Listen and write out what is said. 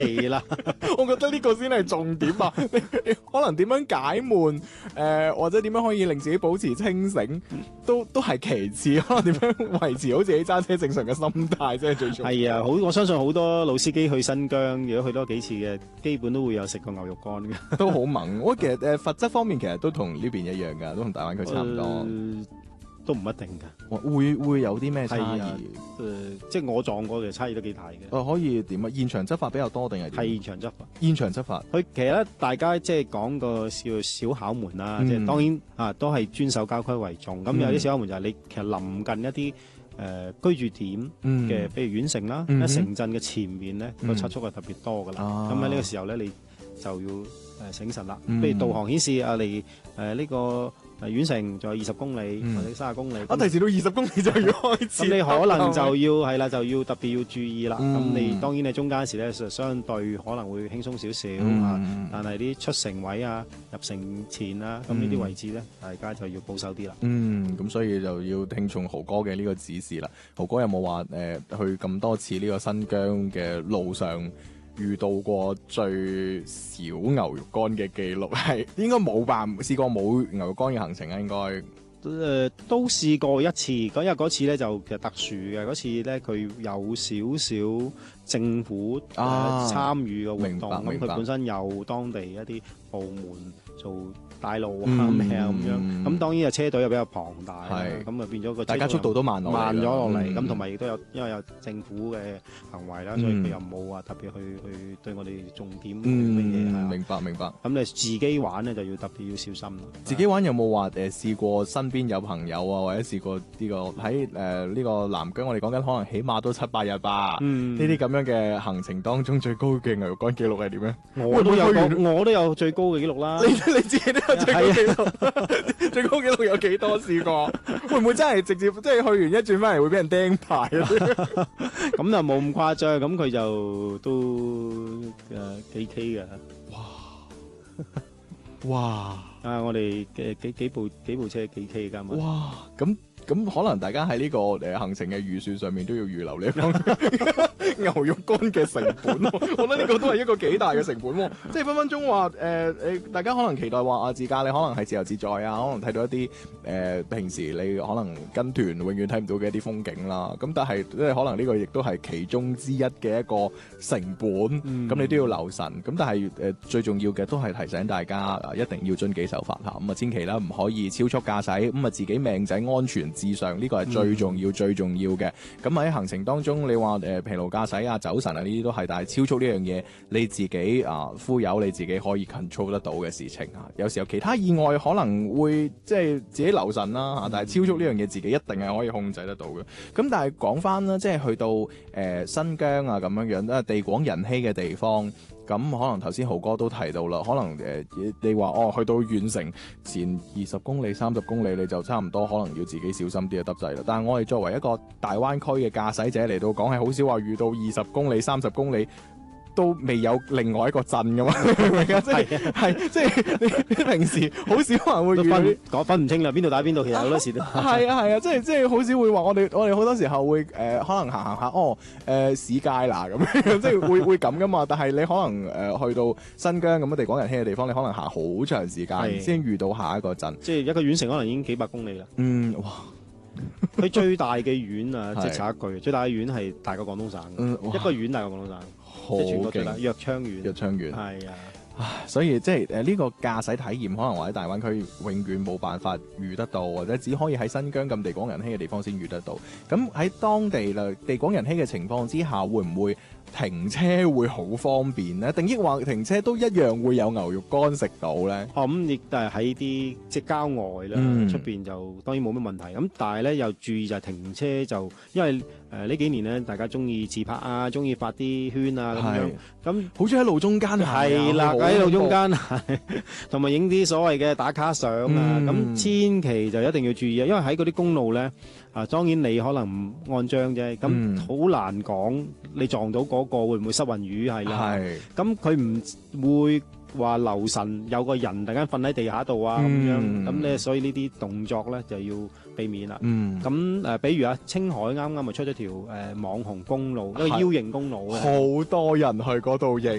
係啦， 我覺得呢個先係重點啊！你可能點樣解悶，或者點樣可以令自己保持清醒，都係其次。可能點樣維持好自己揸車正常嘅心態，先係最重要。 係啊，我相信好多老司機去新疆，如果去多幾次嘅，基本都會有食過牛肉乾嘅。 都好猛。我其實罰則方面其實都同呢邊一樣㗎，都同大灣區差唔多。 都唔一定㗎， 會有啲咩差異？ 即係我撞過嘅差異都幾大嘅。 可以點啊？現場執法比較多定係點？ 係現場執法。 現場執法， 佢其實咧，大家即係講個小考門啦，即係當然啊，都係遵守交規為重。咁有啲小考門就係你其實臨近一啲居住點嘅，譬如縣城啦，喺城鎮嘅前面咧，個測速係特別多㗎啦。咁喺呢個時候咧，你就要醒神啦。譬如導航顯示啊，離呢個縣城仲有20公里或者30公里， 提示到20公里就要開始。 咁你可能就要係啦，就要特別要注意啦。咁你當然你中間時咧，就相對可能會輕鬆少少但係啲出城位啊、入城前啊，咁呢啲位置咧，大家就要保守啲啦。 咁所以就要聽從豪哥嘅呢個指示啦。豪哥有冇話去咁多次呢個新疆嘅路上遇到過最少牛肉乾嘅記錄？係應該冇吧？試過冇牛肉乾嘅行程啊？應該都試過一次，因為嗰次咧就其實特殊嘅，嗰次咧佢有少少政府參與嘅活動，咁佢本身有當地一啲部門做帶路咩啊咁樣，咁當然車隊又比較龐大，咁啊變咗個大家速度都慢咗落嚟，咁同埋亦都有因為有政府嘅行為啦，所以佢又冇話特別去對我哋重點乜嘢。 明白。 咁你自己玩咧就要特別要小心啦。 自己玩有冇話試過身邊有朋友啊，或者試過呢個喺呢個南疆，我哋講緊可能起碼都7-8日吧。呢啲咁樣嘅行程當中最高嘅牛肉乾記錄係點樣？ 我都有最高嘅記錄啦。 你自己都有最高記錄，最高記錄有幾多試過？會唔會真係直接即係去完一轉翻嚟會俾人釘牌啊？ 咁就冇咁誇張，咁佢就都幾 K 嘅。哇！我哋嘅幾部車幾 K 㗎嘛？ 哇！咁可能大家喺呢個行程嘅預算上面都要預留呢一方牛肉乾嘅成本，我覺得呢個都係一個幾大嘅成本，即係分分鐘話大家可能期待話自駕你可能係自由自在啊，可能睇到一啲平時你可能跟團永遠睇唔到嘅一啲風景啦。咁但係即係可能呢個亦都係其中之一嘅一個成本，咁你都要留神。咁但係最重要嘅都係提醒大家一定要遵紀守法嚇，咁啊千祈啦唔可以超速駕駛，咁啊自己命仔安全至上，呢個係最重要最重要嘅。咁喺行程當中，你話疲勞駕駛啊、走神啊呢啲都係，但係超速呢樣嘢你自己忽悠你自己可以 control 得到嘅事情啊。有時候其他意外可能會即係自己留神啦，但係超速呢樣嘢自己一定係可以控制得到嘅。咁但係講翻啦，即係去到新疆啊咁樣樣地廣人稀嘅地方。咁可能頭先豪哥都提到啦，可能你話去到縣城前20公里、30公里，你就差唔多可能要自己小心啲就得滯啦。但係我哋作為一個大灣區嘅駕駛者嚟到講，係好少話遇到20公里、30公里都未有另外一個鎮噶嘛，明唔明啊？即係你平時好少可能會遇到分唔清啦，邊度打邊度，其實好多時都係啊，即係好少會話我哋好多時候會可能行下市街啦咁樣，即係會咁噶嘛。但係你可能去到新疆咁嘅地廣人稀嘅地方，你可能行好長時間先遇到下一個鎮， 即係一個縣城可能已經幾百公里啦。 哇！ 佢最大嘅縣啊，即係插一句，最大嘅縣係大過廣東省，一個縣大過廣東省。即係全國最大藥昌縣，係啊， 所以即係呢個駕駛體驗，可能或者大灣區永遠冇辦法遇得到，或者只可以喺新疆咁地廣人稀嘅地方先遇得到。咁喺當地啦，地廣人稀嘅情況之下，會唔會停車會好方便咧？定抑或停車都一樣會有牛肉乾食到咧？ 咁亦都係喺啲即係郊外啦，出邊就當然冇乜問題。咁但係咧又注意就係停車就，因為呢幾年咧大家中意自拍啊，中意發啲圈啊咁樣，咁好似喺路中間係啦，喺路中間同埋影啲所謂嘅打卡相啊，咁千祈就一定要注意啊，因為喺嗰啲公路咧。當然你可能唔按章啫，咁好難講你撞到嗰個會唔會失魂魚係啦。咁佢唔會話留神有個人突然間瞓喺地下度啊咁樣，咁咧所以呢啲動作咧就要避免啦。咁比如青海啱啱咪出咗條網紅公路，一個 U 型公路嘅， 好多人去嗰度影